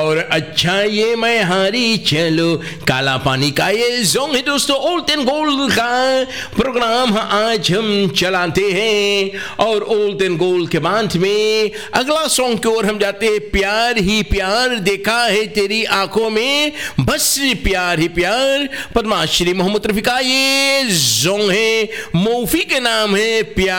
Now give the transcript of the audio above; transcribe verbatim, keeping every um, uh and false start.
और अच्छा ये मैं हारी चलो, काला पानी का ये जोंग है दोस्तों। ओल्ड एंड गोल्ड का प्रोग्राम आज हम चलाते हैं और ओल्ड एंड गोल्ड के बाद में अगला सॉन्ग की ओर हम जाते हैं। प्यार ही प्यार देखा है तेरी आंखों में, बस प्यार ही प्यार, पद्माश्री मोहम्मद रफी का ये जोंग है, मूवी के नाम है प्यार।